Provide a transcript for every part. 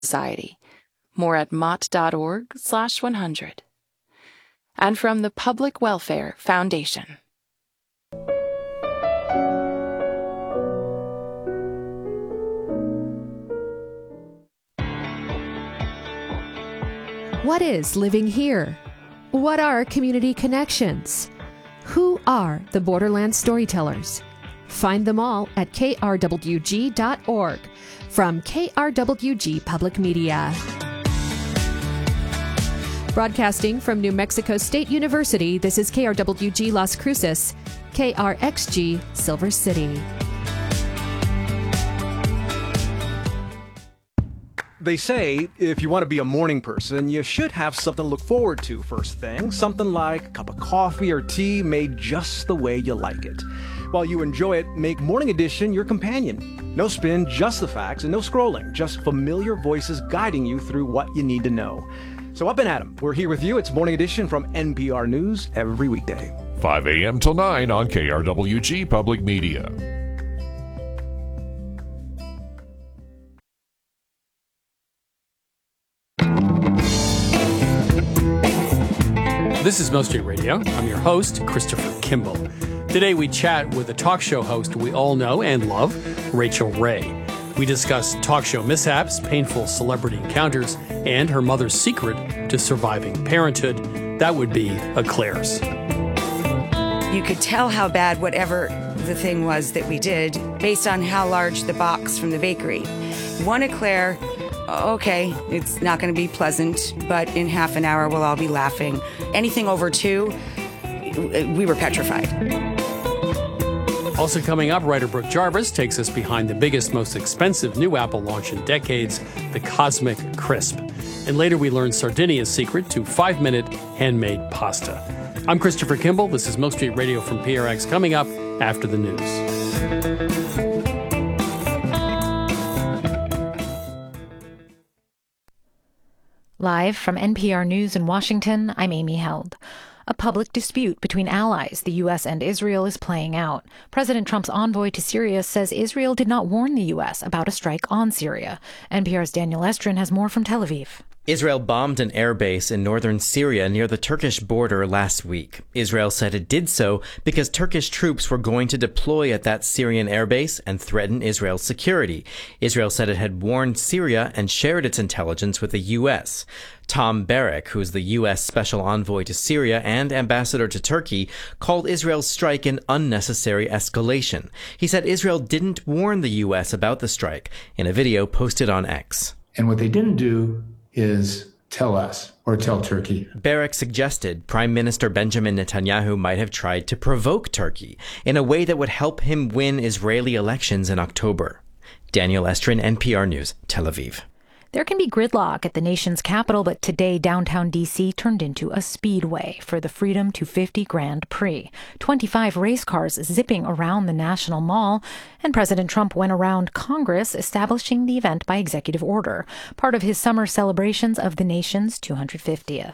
Society. More at mott.org/100. And from the Public Welfare Foundation. What is living here? What are community connections? Who are the Borderland storytellers? Find them all at krwg.org from KRWG Public Media. Broadcasting from New Mexico State University, this is KRWG Las Cruces, KRXG Silver City. They say if you want to be a morning person, you should have something to look forward to first thing. Something like a cup of coffee or tea made just the way you like it. While you enjoy it, make Morning Edition your companion. No spin, just the facts, and no scrolling. Just familiar voices guiding you through what you need to know. So up and at 'em. We're here with you. It's Morning Edition from NPR News every weekday. 5 a.m. till 9 on KRWG Public Media. This is Milk Street Radio. I'm your host, Christopher Kimball. Today we chat with a talk show host we all know and love, Rachael Ray. We discuss talk show mishaps, painful celebrity encounters, and her mother's secret to surviving parenthood. That would be eclairs. You could tell how bad whatever the thing was that we did based on how large the box from the bakery. One eclair, okay, it's not going to be pleasant, but in half an hour we'll all be laughing. Anything over 2, we were petrified. Also coming up, writer Brooke Jarvis takes us behind the biggest, most expensive new Apple launch in decades, the Cosmic Crisp. And later we learn Sardinia's secret to 5-minute handmade pasta. I'm Christopher Kimball. This is Milk Street Radio from PRX, coming up after the news. Live from NPR News in Washington, I'm Amy Held. A public dispute between allies, the U.S. and Israel, is playing out. President Trump's envoy to Syria says Israel did not warn the U.S. about a strike on Syria. NPR's Daniel Estrin has more from Tel Aviv. Israel bombed an airbase in northern Syria near the Turkish border last week. Israel said it did so because Turkish troops were going to deploy at that Syrian airbase and threaten Israel's security. Israel said it had warned Syria and shared its intelligence with the U.S. Tom Barrack, who's the U.S. Special Envoy to Syria and Ambassador to Turkey, called Israel's strike an unnecessary escalation. He said Israel didn't warn the U.S. about the strike in a video posted on X. And what they didn't do is tell us or tell Turkey. Barrack suggested Prime Minister Benjamin Netanyahu might have tried to provoke Turkey in a way that would help him win Israeli elections in October. Daniel Estrin, NPR News, Tel Aviv. There can be gridlock at the nation's capital, but today downtown D.C. turned into a speedway for the Freedom 250 Grand Prix. 25 race cars zipping around the National Mall, and President Trump went around Congress establishing the event by executive order, part of his summer celebrations of the nation's 250th.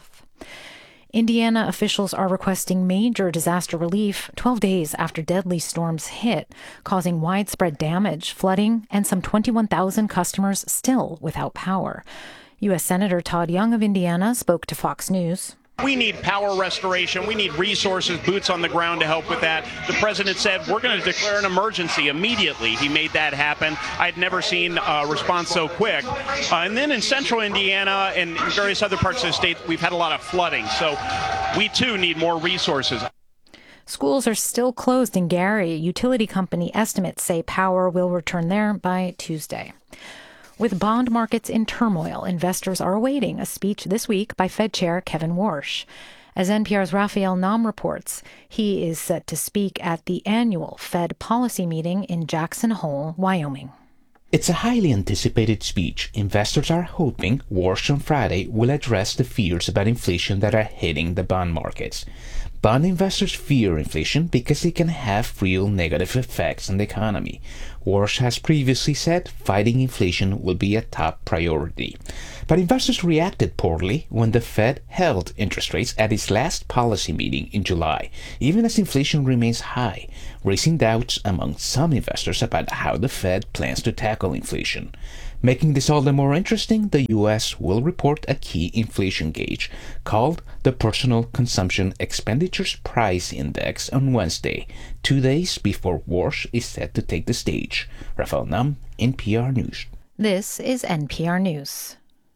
Indiana officials are requesting major disaster relief 12 days after deadly storms hit, causing widespread damage, flooding, and some 21,000 customers still without power. U.S. Senator Todd Young of Indiana spoke to Fox News. We need power restoration. We need resources, boots on the ground to help with that. The president said we're going to declare an emergency immediately. He made that happen. I'd never seen a response so quick. And then in central Indiana and various other parts of the state, we've had a lot of flooding. So we, too, need more resources. Schools are still closed in Gary. Utility company estimates say power will return there by Tuesday. With bond markets in turmoil, investors are awaiting a speech this week by Fed Chair Kevin Warsh. As NPR's Raphael Nahm reports, he is set to speak at the annual Fed policy meeting in Jackson Hole, Wyoming. It's a highly anticipated speech. Investors are hoping Warsh on Friday will address the fears about inflation that are hitting the bond markets. Bond investors fear inflation because it can have real negative effects on the economy. Warsh has previously said fighting inflation will be a top priority. But investors reacted poorly when the Fed held interest rates at its last policy meeting in July, even as inflation remains high, raising doubts among some investors about how the Fed plans to tackle inflation. Making this all the more interesting, the U.S. will report a key inflation gauge called the Personal Consumption Expenditures Price Index on Wednesday, 2 days before Warsh is set to take the stage. Rafael Nam, NPR News. This is NPR News.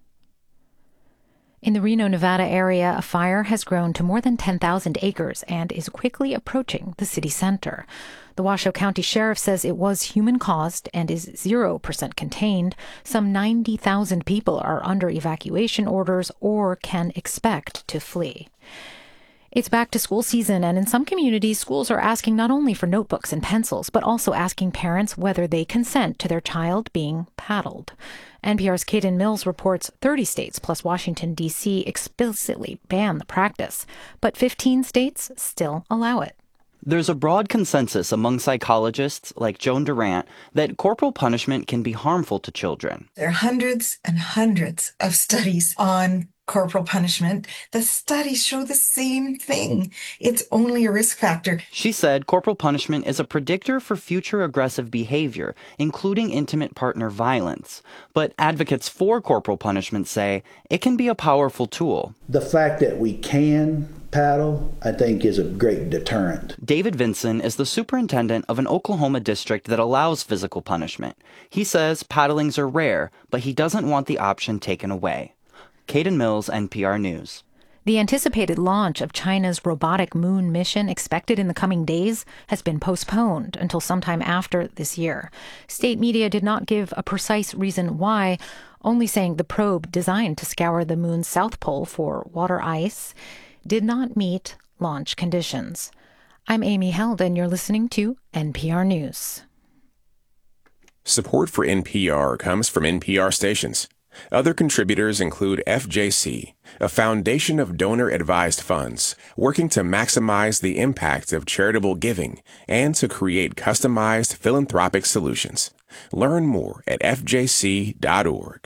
In the Reno, Nevada area, a fire has grown to more than 10,000 acres and is quickly approaching the city center. The Washoe County Sheriff says it was human-caused and is 0% contained. Some 90,000 people are under evacuation orders or can expect to flee. It's back to school season, and in some communities, schools are asking not only for notebooks and pencils, but also asking parents whether they consent to their child being paddled. NPR's Caden Mills reports 30 states plus Washington, D.C. explicitly ban the practice, but 15 states still allow it. There's a broad consensus among psychologists like Joan Durant that corporal punishment can be harmful to children. There are hundreds and hundreds of studies on corporal punishment. The studies show the same thing. It's only a risk factor. She said corporal punishment is a predictor for future aggressive behavior, including intimate partner violence. But advocates for corporal punishment say it can be a powerful tool. The fact that we can paddle, I think, is a great deterrent. David Vinson is the superintendent of an Oklahoma district that allows physical punishment. He says paddlings are rare, but he doesn't want the option taken away. Caden Mills, NPR News. The anticipated launch of China's robotic moon mission, expected in the coming days, has been postponed until sometime after this year. State media did not give a precise reason why, only saying the probe designed to scour the moon's south pole for water ice did not meet launch conditions. I'm Amy Held, and you're listening to NPR News. Support for NPR comes from NPR stations. Other contributors include FJC, a foundation of donor-advised funds working to maximize the impact of charitable giving and to create customized philanthropic solutions. Learn more at fjc.org.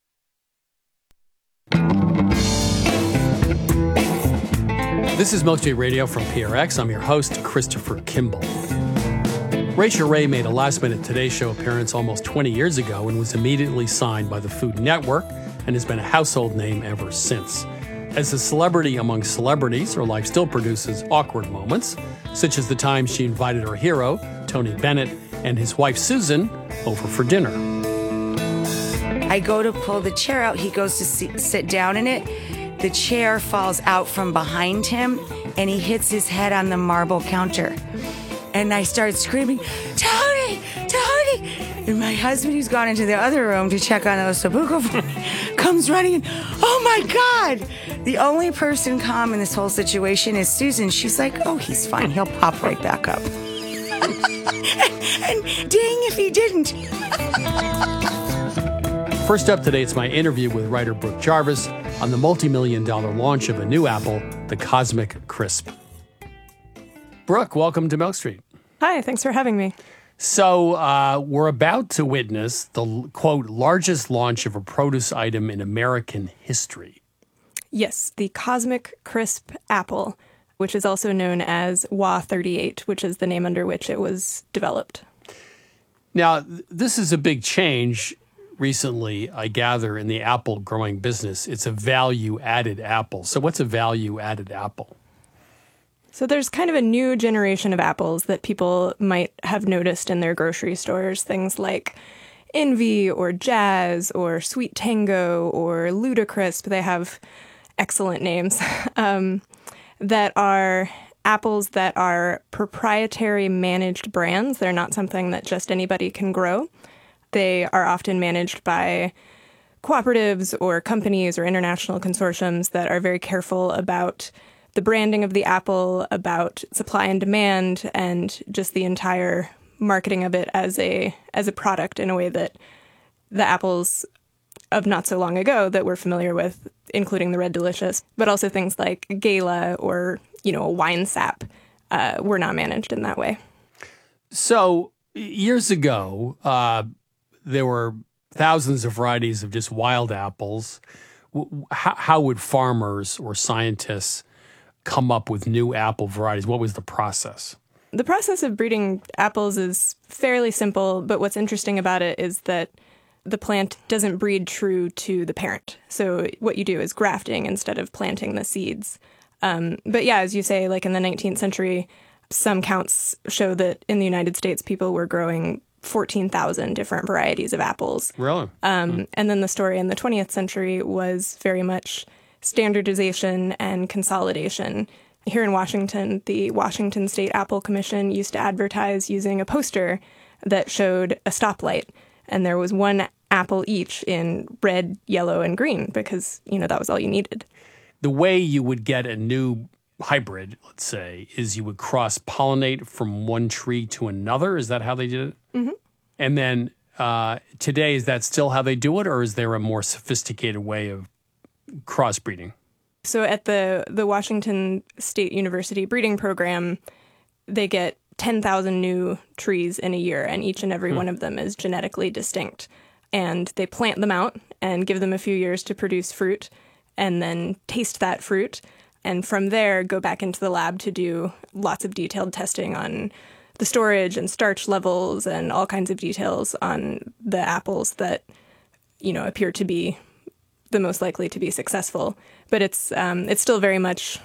This is Milk Street Radio from PRX. I'm your host, Christopher Kimball. Rachael Ray made a last-minute Today Show appearance almost 20 years ago and was immediately signed by the Food Network and has been a household name ever since. As a celebrity among celebrities, her life still produces awkward moments, such as the time she invited her hero, Tony Bennett, and his wife, Susan, over for dinner. I go to pull the chair out. He goes to sit down in it. The chair falls out from behind him, and he hits his head on the marble counter. And I start screaming, Tony! Tony! And my husband, who's gone into the other room to check on Osobuco for me, comes running in. Oh, my God! The only person calm in this whole situation is Susan. She's like, oh, he's fine. He'll pop right back up. and dang if he didn't. First up today, it's my interview with writer Brooke Jarvis on the multi-million-dollar launch of a new Apple, the Cosmic Crisp. Brooke, welcome to Milk Street. Hi, thanks for having me. So we're about to witness the, quote, largest launch of a produce item in American history. Yes, the Cosmic Crisp Apple, which is also known as WA38, which is the name under which it was developed. Now, this is a big change recently, I gather, in the apple growing business. It's a value-added apple. So what's a value-added apple? So there's kind of a new generation of apples that people might have noticed in their grocery stores, things like Envy or Jazz or Sweet Tango or Ludacrisp. They have excellent names that are apples that are proprietary managed brands. They're not something that just anybody can grow. They are often managed by cooperatives or companies or international consortiums that are very careful about the branding of the apple, about supply and demand, and just the entire marketing of it as a product in a way that the apples of not so long ago that we're familiar with, including the Red Delicious, but also things like Gala or, a wine sap, were not managed in that way. So years ago, there were thousands of varieties of just wild apples. How would farmers or scientists come up with new apple varieties? What was the process? The process of breeding apples is fairly simple, but what's interesting about it is that the plant doesn't breed true to the parent. So what you do is grafting instead of planting the seeds. But yeah, as you say, like in the 19th century, some counts show that in the United States, people were growing 14,000 different varieties of apples. Really? And then the story in the 20th century was very much standardization and consolidation. Here in Washington, the Washington State Apple Commission used to advertise using a poster that showed a stoplight, and there was one apple each in red, yellow, and green because, that was all you needed. The way you would get a new hybrid, let's say, is you would cross-pollinate from one tree to another. Is that how they did it? Mm-hmm. And then today, is that still how they do it, or is there a more sophisticated way of crossbreeding? So at the Washington State University breeding program, they get 10,000 new trees in a year, and each and every one of them is genetically distinct. And they plant them out and give them a few years to produce fruit, and then taste that fruit. And from there, go back into the lab to do lots of detailed testing on the storage and starch levels and all kinds of details on the apples that, appear to be the most likely to be successful. But it's still very much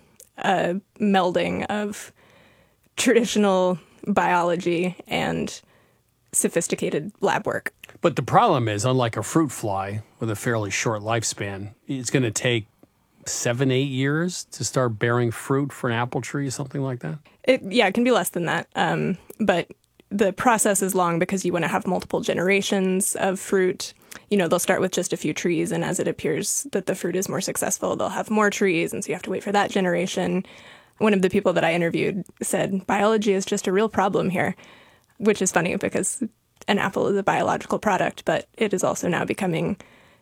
a melding of traditional biology and sophisticated lab work. But the problem is, unlike a fruit fly with a fairly short lifespan, it's going to take 7-8 years to start bearing fruit for an apple tree, something like that? It can be less than that. But the process is long because you want to have multiple generations of fruit. They'll start with just a few trees, and as it appears that the fruit is more successful, they'll have more trees, and so you have to wait for that generation. One of the people that I interviewed said, biology is just a real problem here, which is funny because an apple is a biological product, but it is also now becoming,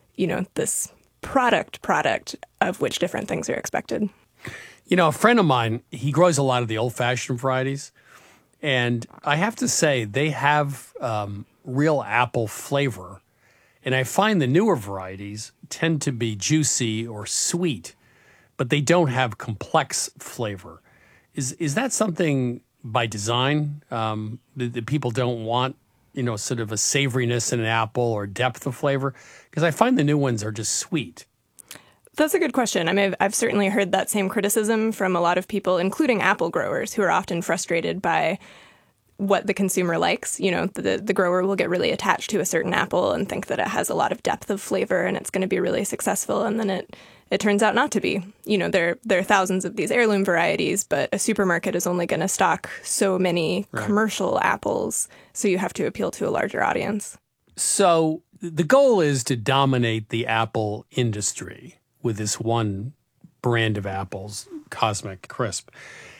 this product of which different things are expected. A friend of mine, he grows a lot of the old-fashioned varieties, and I have to say they have real apple flavor. And I find the newer varieties tend to be juicy or sweet, but they don't have complex flavor. Is that something by design that people don't want, sort of a savoriness in an apple or depth of flavor? Because I find the new ones are just sweet. That's a good question. I mean, I've certainly heard that same criticism from a lot of people, including apple growers, who are often frustrated by what the consumer likes. The grower will get really attached to a certain apple and think that it has a lot of depth of flavor and it's going to be really successful. And then it turns out not to be. There are thousands of these heirloom varieties, but a supermarket is only going to stock so many commercial apples. So you have to appeal to a larger audience. So the goal is to dominate the apple industry with this one brand of apples, Cosmic Crisp.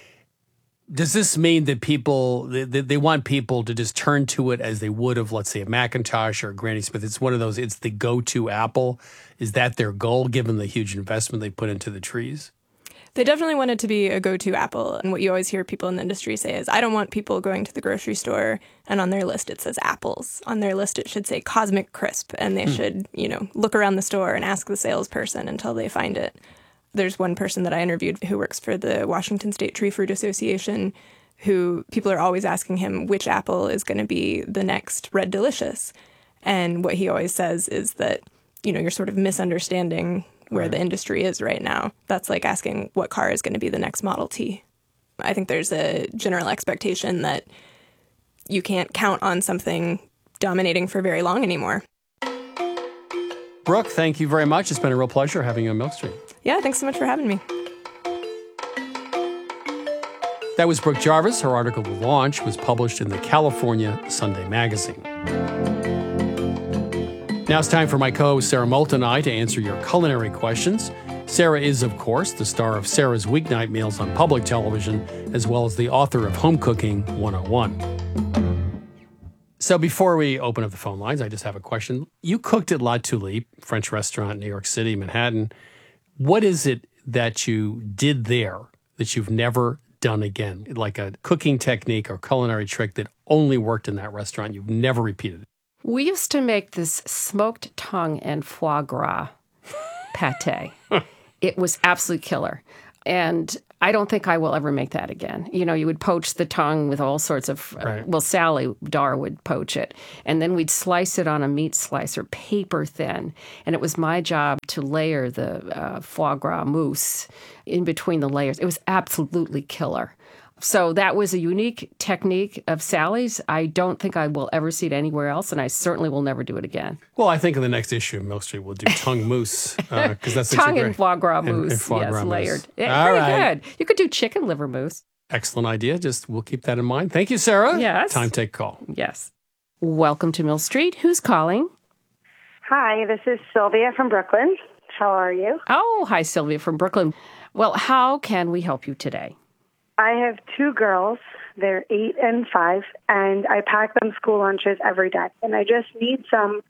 Does this mean that they want people to just turn to it as they would have, let's say, a Macintosh or a Granny Smith? It's one of those, it's the go-to apple. Is that their goal, given the huge investment they put into the trees? They definitely want it to be a go-to apple. And what you always hear people in the industry say is, I don't want people going to the grocery store and on their list it says apples. On their list it should say Cosmic Crisp. And they should, look around the store and ask the salesperson until they find it. There's one person that I interviewed who works for the Washington State Tree Fruit Association, who people are always asking him which apple is going to be the next Red Delicious. And what he always says is that, you're sort of misunderstanding where the industry is right now. That's like asking what car is going to be the next Model T. I think there's a general expectation that you can't count on something dominating for very long anymore. Brooke, thank you very much. It's been a real pleasure having you on Milk Street. Yeah, thanks so much for having me. That was Brooke Jarvis. Her article, The Launch, was published in the California Sunday Magazine. Now it's time for my co-host Sarah Moulton and I to answer your culinary questions. Sarah is, of course, the star of Sarah's Weeknight Meals on public television, as well as the author of Home Cooking 101. So before we open up the phone lines, I just have a question. You cooked at La Tulipe, French restaurant in New York City, Manhattan. What is it that you did there that you've never done again? Like a cooking technique or culinary trick that only worked in that restaurant, you've never repeated it? We used to make this smoked tongue and foie gras pate. It was absolutely killer. And I don't think I will ever make that again. You know, you would poach the tongue with all sorts of, well, Sally Dar would poach it. And then we'd slice it on a meat slicer, paper thin. And it was my job to layer the foie gras mousse in between the layers. It was absolutely killer. So that was a unique technique of Sally's. I don't think I will ever see it anywhere else, and I certainly will never do it again. Well, I think in the next issue of Milk Street, we'll do tongue mousse. Because that's tongue and foie gras mousse, and foie gras layered. Mousse. Yeah, pretty good. You could do chicken liver mousse. Excellent idea. We'll keep that in mind. Thank you, Sarah. Yes. Time to take a call. Yes. Welcome to Mill Street. Who's calling? Hi, this is Sylvia from Brooklyn. How are you? Oh, hi, Sylvia from Brooklyn. Well, how can we help you today? I have 2 girls. They're 8 and 5, and I pack them school lunches every day. And I just need some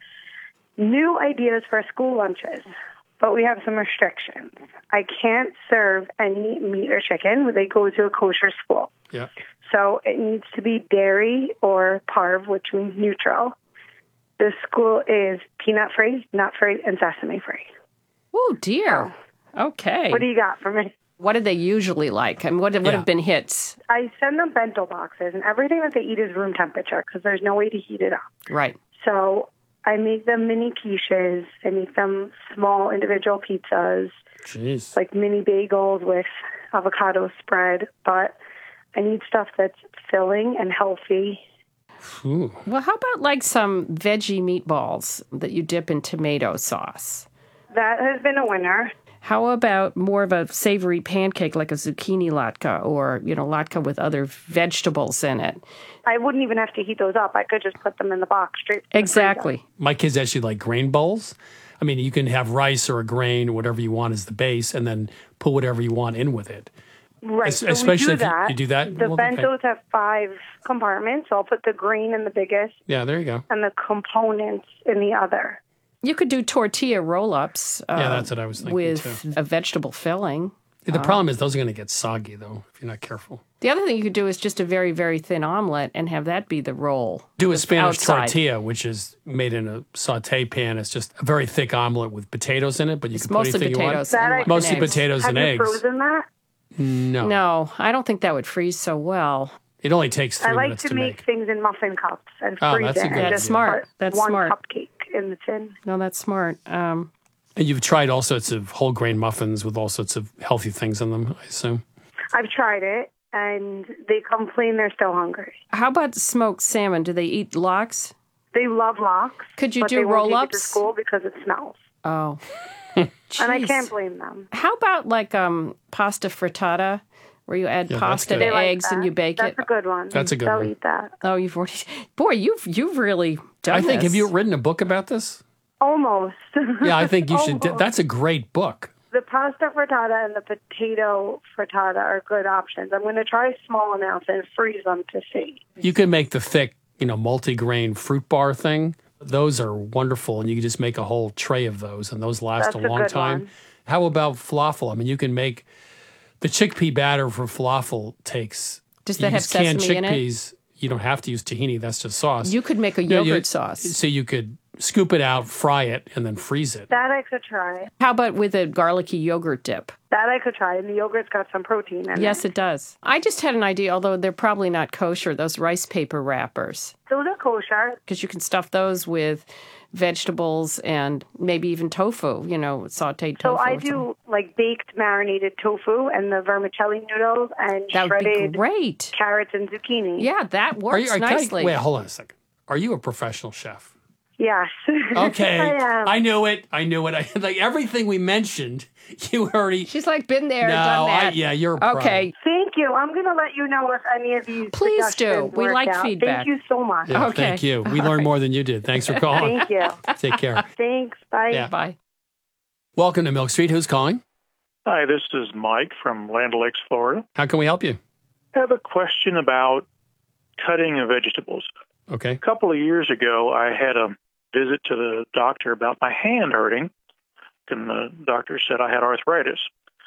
new ideas for school lunches. But we have some restrictions. I can't serve any meat or chicken. They go to a kosher school. Yeah. So it needs to be dairy or parv, which means neutral. The school is peanut-free, nut-free, and sesame-free. Oh, dear. Okay. What do you got for me? What do they usually like? I mean, what have been hits? I send them bento boxes, and everything that they eat is room temperature because there's no way to heat it up. Right. So I make them mini quiches. I make them small individual pizzas. Jeez. Like mini bagels with avocado spread. But I need stuff that's filling and healthy. Ooh. Well, how about like some veggie meatballs that you dip in tomato sauce? That has been a winner. How about more of a savory pancake like a zucchini latke or, latke with other vegetables in it? I wouldn't even have to heat those up. I could just put them in the box straight. Exactly. My kids actually like grain bowls. I mean, you can have rice or a grain, whatever you want as the base, and then put whatever you want in with it. Right. So especially we do if you do that. The bentos have 5 compartments, so I'll put the grain in the biggest. Yeah, there you go. And the components in the other. You could do tortilla roll-ups. Yeah, that's what I was thinking, with too. a vegetable filling. The problem is those are going to get soggy, though, if you're not careful. The other thing you could do is just a very, very thin omelet and have that be the roll. Do a Spanish outside. tortilla, which is made in a saute pan. It's just a very thick omelet with potatoes in it, but you can put anything you want. Mostly potatoes and eggs. Have you frozen that? No. No, I don't think that would freeze so well. It only takes 3 I like minutes to to make things in muffin cups and freeze that's a it. good and idea. That's smart. That's one smart. cupcake in the tin. No, that's smart. And you've tried all sorts of whole grain muffins with all sorts of healthy things in them, I assume. I've tried it, and they complain they're still hungry. How about smoked salmon? Do they eat lox? They love lox. Could you but do they won't take it to roll-ups? school because it smells. Oh. And I Jeez. can't blame them. How about like pasta frittata, where you add Yeah, pasta that's to good. eggs and you bake That's it? a good one. That's a good They'll one. eat that. Oh, you've already... Boy, you've really done I think, this. have you written a book about this? Almost. Yeah, I think you should. Almost. That's a great book. The pasta frittata and the potato frittata are good options. I'm going to try small amounts and freeze them to see. You can make the thick, multi-grain fruit bar thing. Those are wonderful, and you can just make a whole tray of those, and those last That's a a long good time. one. How about falafel? I mean, you can make the chickpea batter for falafel takes. Does you that have use canned sesame in it? chickpeas. You don't have to use tahini. That's just sauce. You could make a Yeah, yogurt sauce. So you could scoop it out, fry it, and then freeze it. That I could try. How about with a garlicky yogurt dip? That I could try. And the yogurt's got some protein in Yes, it. it does. I just had an idea, although they're probably not kosher, those rice paper wrappers. Those are kosher. Because you can stuff those with vegetables and maybe even tofu, sauteed tofu. So I or something. do like baked marinated tofu and the vermicelli noodles and That would be shredded great. carrots and zucchini. Yeah, that Are works you, can I- nicely. wait, hold on a second. Are you a professional chef? Yes. Okay. I am. I knew it. Like everything we mentioned, you already. She's like been there, No, done that. yeah, you're a pro. Okay. Thank you. I'm going to let you know if any of these Please do. suggestions We work like out. feedback. Thank you so much. Yeah, Okay. Thank you. We learned more than you did. Thanks for calling. Thank you. Take care. Thanks. Bye. Yeah. Bye. Welcome to Milk Street. Who's calling? Hi, this is Mike from Land O'Lakes, Florida. How can we help you? I have a question about cutting of vegetables. Okay. A couple of years ago, I had a visit to the doctor about my hand hurting, and the doctor said I had arthritis.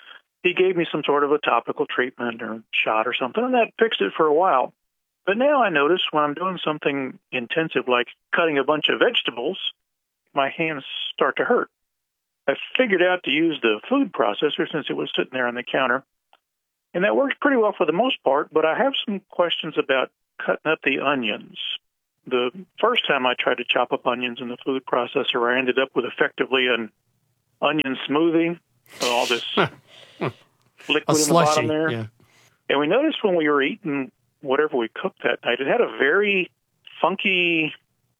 He gave me some sort of a topical treatment or shot or something, and that fixed it for a while. But now I notice when I'm doing something intensive like cutting a bunch of vegetables, my hands start to hurt. I figured out to use the food processor since it was sitting there on the counter. And that works pretty well for the most part, but I have some questions about cutting up the onions. The first time I tried to chop up onions in the food processor, I ended up with effectively an onion smoothie, all this liquid in the bottom there. Yeah. And we noticed when we were eating whatever we cooked that night, it had a very funky,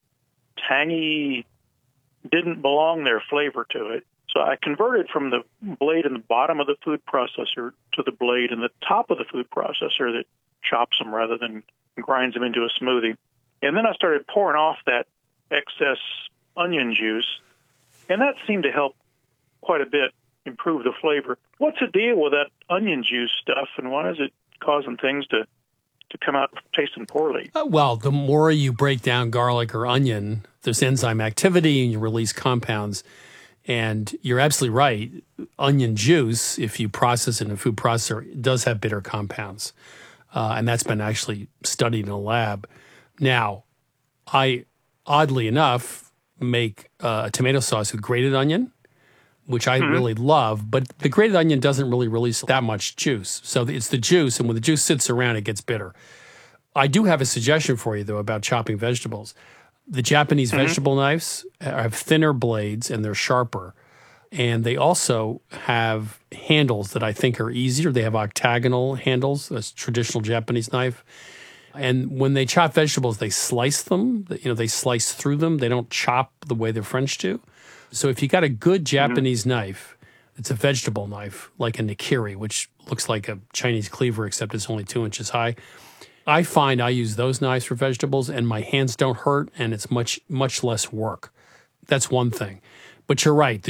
tangy, didn't belong there flavor to it. So I converted from the blade in the bottom of the food processor to the blade in the top of the food processor that chops them rather than grinds them into a smoothie. And then I started pouring off that excess onion juice, and that seemed to help quite a bit improve the flavor. What's the deal with that onion juice stuff, and why is it causing things to come out tasting poorly? Well, the more you break down garlic or onion, there's enzyme activity and you release compounds. And you're absolutely right. Onion juice, if you process it in a food processor, does have bitter compounds. And that's been actually studied in a lab. Now, I, oddly enough, make a tomato sauce with grated onion, which I really love. But the grated onion doesn't really release that much juice. So it's the juice, and when the juice sits around, it gets bitter. I do have a suggestion for you, though, about chopping vegetables. The Japanese vegetable knives have thinner blades and they're sharper. And they also have handles that I think are easier. They have octagonal handles, that's a traditional Japanese knife. And when they chop vegetables, they slice them. They slice through them. They don't chop the way the French do. So if you got a good Japanese knife, it's a vegetable knife, like a nikiri, which looks like a Chinese cleaver, except it's only 2 inches high. I find I use those knives for vegetables and my hands don't hurt and it's much, much less work. That's one thing. But you're right.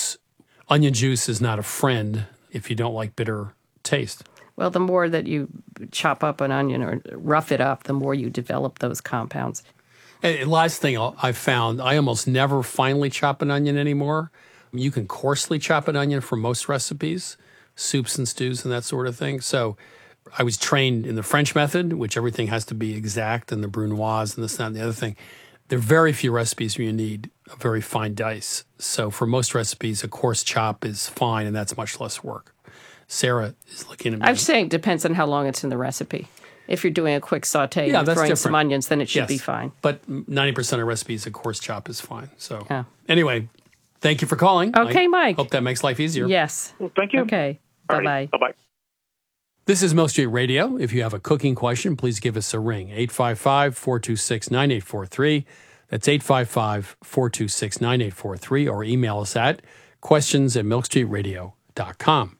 Onion juice is not a friend if you don't like bitter taste. Well, the more that you chop up an onion or rough it up, the more you develop those compounds. And last thing I've found, I almost never finely chop an onion anymore. You can coarsely chop an onion for most recipes, soups and stews and that sort of thing. So I was trained in the French method, which everything has to be exact, and the brunoise and this, that, and the other thing. There are very few recipes where you need a very fine dice. So for most recipes, a coarse chop is fine, and that's much less work. Sarah is looking at me. I'm saying it depends on how long it's in the recipe. If you're doing a quick saute and throwing some onions, then it should be fine. But 90% of recipes, a coarse chop is fine. So anyway, thank you for calling. Okay, Mike. Hope that makes life easier. Yes. Well, thank you. Okay. Bye-bye. Bye-bye. This is Milk Street Radio. If you have a cooking question, please give us a ring. 855-426-9843. That's 855-426-9843. Or email us at questions@milkstreetradio.com.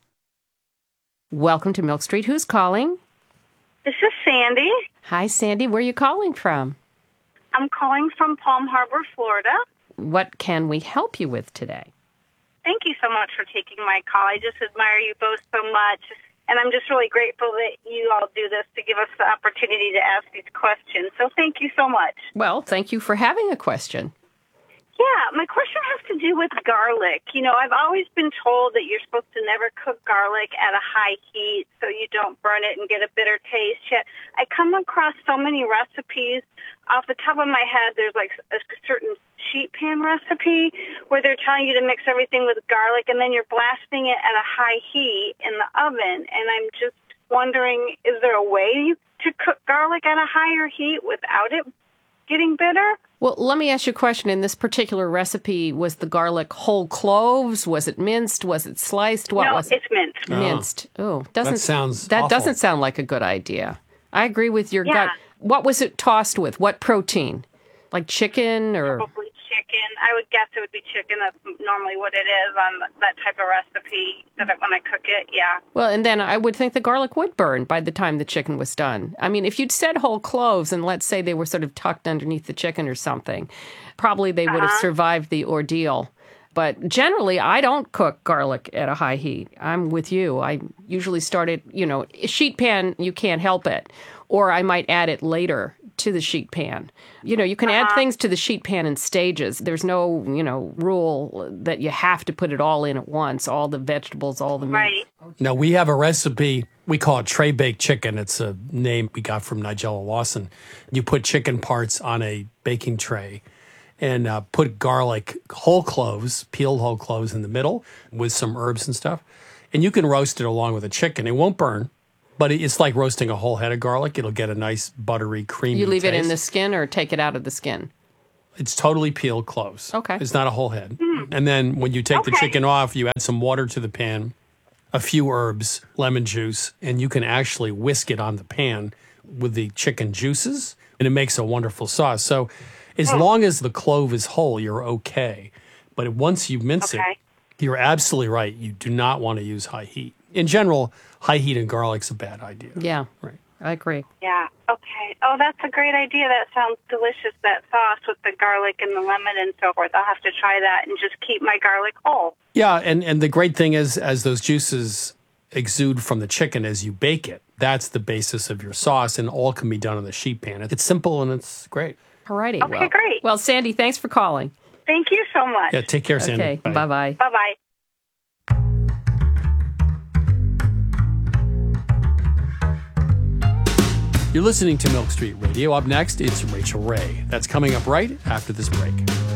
Welcome to Milk Street. Who's calling? This is Sandy. Hi, Sandy. Where are you calling from? I'm calling from Palm Harbor, Florida. What can we help you with today? Thank you so much for taking my call. I just admire you both so much. And I'm just really grateful that you all do this to give us the opportunity to ask these questions. So thank you so much. Well, thank you for having a question. Yeah, my question has to do with garlic. You know, I've always been told that you're supposed to never cook garlic at a high heat so you don't burn it and get a bitter taste. Yet I come across so many recipes. Off the top of my head, there's like a certain sheet pan recipe where they're telling you to mix everything with garlic and then you're blasting it at a high heat in the oven. And I'm just wondering, is there a way to cook garlic at a higher heat without it getting bitter? Well, let me ask you a question. In this particular recipe, was the garlic whole cloves? Was it minced? Was it sliced? What was it? It's minced. Minced. Oh, that sounds that awful. doesn't sound like a good idea. I agree with your gut. What was it tossed with? What protein? Like chicken or? Probably chicken. I would guess it would be chicken. That's normally what it is on that type of recipe when I cook it, yeah. Well, and then I would think the garlic would burn by the time the chicken was done. I mean, if you'd said whole cloves and let's say they were sort of tucked underneath the chicken or something, probably they would have survived the ordeal. But generally, I don't cook garlic at a high heat. I'm with you. I usually start it, sheet pan, you can't help it. Or I might add it later to the sheet pan. You can add things to the sheet pan in stages. There's no, rule that you have to put it all in at once, all the vegetables, all the meat. Right. Now, we have a recipe. We call it tray-baked chicken. It's a name we got from Nigella Lawson. You put chicken parts on a baking tray and put garlic, whole cloves, peeled whole cloves in the middle with some herbs and stuff. And you can roast it along with the chicken. It won't burn. But it's like roasting a whole head of garlic. It'll get a nice buttery, creamy You leave it in taste. the skin or take it out of the skin? It's totally peeled close. Okay. It's not a whole head. And then when you take the chicken off, you add some water to the pan, a few herbs, lemon juice, and you can actually whisk it on the pan with the chicken juices, and it makes a wonderful sauce. So as long as the clove is whole, you're okay. But once you mince it, you're absolutely right. You do not want to use high heat. In general, high heat and garlic's a bad idea. Yeah, right. I agree. Yeah, okay. Oh, that's a great idea. That sounds delicious, that sauce with the garlic and the lemon and so forth. I'll have to try that and just keep my garlic whole. Yeah, and the great thing is, as those juices exude from the chicken as you bake it, that's the basis of your sauce, and all can be done in the sheet pan. It's simple and it's great. All righty. Okay, great. Well, Sandy, thanks for calling. Thank you so much. Yeah, take care, Sandy. Okay, Bye. bye-bye. Bye-bye. You're listening to Milk Street Radio. Up next, it's Rachel Ray. That's coming up right after this break.